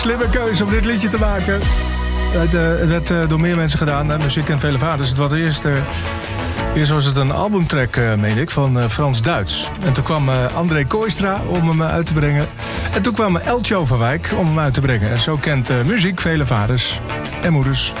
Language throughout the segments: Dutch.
Slimme keuze om dit liedje te maken. Het werd door meer mensen gedaan. Muziek en vele vaders. Het was eerst was het een albumtrack, meen ik, van Frans Duits. En toen kwam André Kooistra om hem uit te brengen. En toen kwam Eltjo van Wijk om hem uit te brengen. En zo kent muziek vele vaders en moeders.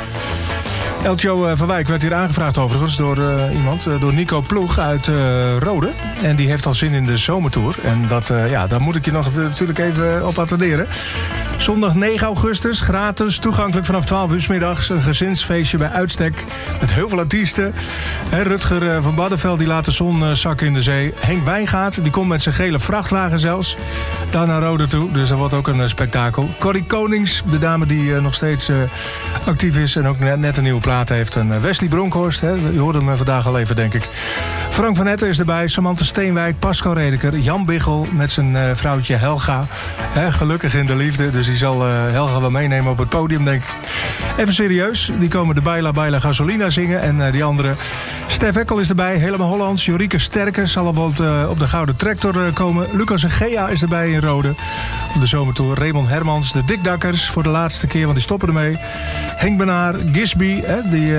Eltjo van Wijk werd hier aangevraagd overigens door door Nico Ploeg uit Rode. En die heeft al zin in de zomertour. En daar moet ik je nog natuurlijk even op attenderen. Zondag 9 augustus, gratis, toegankelijk vanaf 12 uur 's middags. Een gezinsfeestje bij uitstek met heel veel artiesten. Rutger van Baddenveld die laat de zon zakken in de zee. Henk Wijngaard, die komt met zijn gele vrachtwagen zelfs daar naar Rode toe. Dus dat wordt ook een spektakel. Corrie Konings, de dame die nog steeds actief is en ook net een nieuwe plaat heeft. En Wesley Bronkhorst, u hoorde hem vandaag al even, denk ik. Frank van Etten is erbij, Samantha Steenwijk, Pascal Redeker, Jan Biggel met zijn vrouwtje Helga. Gelukkig in de liefde, dus die zal Helga wel meenemen op het podium, denk ik. Even serieus, die komen de Baila Baila Gasolina zingen. En die andere, Stef Ekkel is erbij, helemaal Hollands. Jorike Sterke zal al op de Gouden Tractor komen. Lucas en Gea is erbij in Rode op de zomertour. Raymond Hermans, de Dikdakkers voor de laatste keer, want die stoppen ermee. Henk Benaar, Gisby, die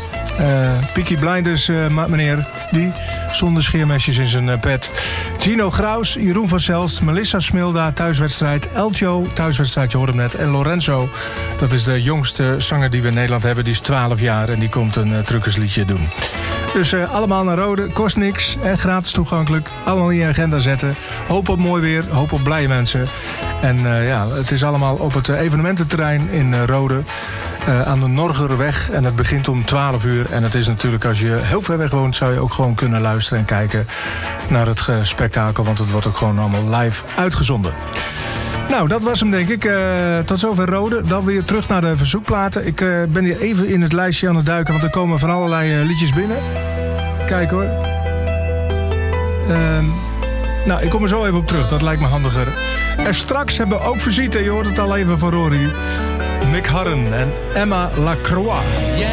Peaky Blinders meneer, die zonder scheermesjes in zijn pet. Gino Graus, Jeroen van Zelst, Melissa Smilda, thuiswedstrijd. Eltjo, thuiswedstrijd, je hoort hem net. En Lorenzo, dat is de jongste zanger die we in Nederland hebben. Die is 12 jaar en die komt een truckersliedje doen. Dus allemaal naar Rode, kost niks en gratis toegankelijk. Allemaal in je agenda zetten. Hoop op mooi weer, hoop op blije mensen. En het is allemaal op het evenemententerrein in Rode. Aan de Norgerweg. En het begint om 12 uur. En het is natuurlijk, als je heel ver weg woont, zou je ook gewoon kunnen luisteren en kijken naar het spektakel. Want het wordt ook gewoon allemaal live uitgezonden. Nou, dat was hem, denk ik. Tot zover Rode. Dan weer terug naar de verzoekplaten. Ik ben hier even in het lijstje aan het duiken, want er komen van allerlei liedjes binnen. Kijk hoor. Ik kom er zo even op terug. Dat lijkt me handiger. En straks hebben we ook visite. Je hoort het al even van Rory. Mick Harren en Emma Lacroix.